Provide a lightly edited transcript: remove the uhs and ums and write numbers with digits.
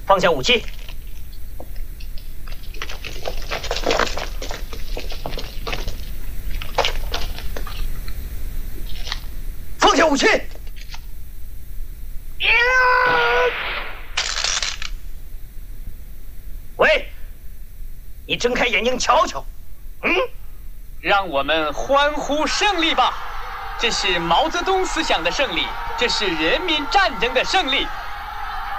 放下武器。放下武器。喂，你睁开眼睛瞧瞧。 让我们欢呼胜利吧！这是毛泽东思想的胜利，这是人民战争的胜利。